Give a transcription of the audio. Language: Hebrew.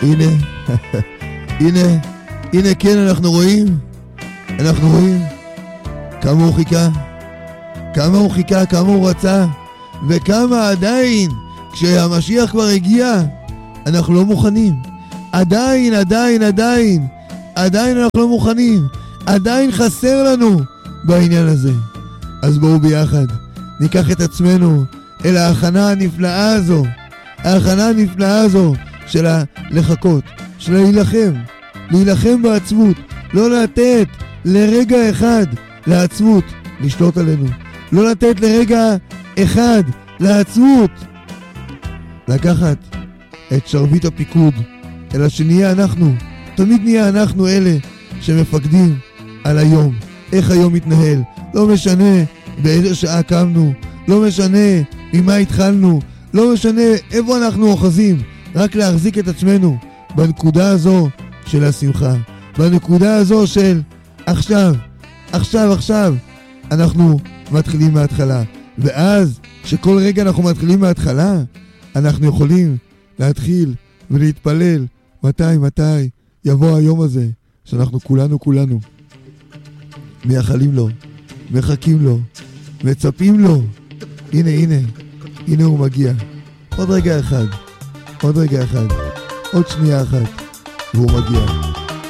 הנה, הנה כן אנחנו רואים כמה הוא חיכה, כמה הוא רצה, וכמה עדיין, כשהמשיח כבר הגיע, אנחנו לא מוכנים. עדיין אנחנו לא מוכנים. עדיין חסר לנו בעניין הזה. אז בואו ביחד ניקח את עצמנו אל ההכנה הנפלאה הזו של לחכות, של להילחם בעצמות, לא לתת לרגע אחד לעצמות לשלוט עלינו, לא לתת לרגע אחד לעצמות לקחת את שרביט הפיקוד, אלא שנהיה אנחנו, תמיד נהיה אנחנו אלה שמפקדים על היום, איך היום מתנהל. לא משנה באיזה שעה קמנו, לא משנה ממה התחלנו, לא משנה איפה אנחנו אוחזים, רק להחזיק את עצמנו בנקודה הזו של השמחה, בנקודה הזו של עכשיו אנחנו מתחילים מההתחלה. ואז שכל רגע אנחנו מתחילים מההתחלה, אנחנו יכולים להתחיל ולהתפלל מתי יבוא היום הזה שאנחנו כולנו מייחלים לו, מחכים לו, מצפים לו. הנה הוא מגיע. עוד רגע אחד, עוד שנייה אחת והוא מגיע.